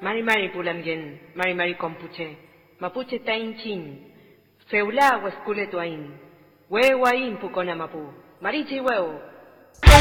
Mari Mari Pulamgen, Mari Mari Compuche, Mapuche Tain Chin, Feula Huescule Tuain, Huehuain Pucona Mapu, Marichi Huevo.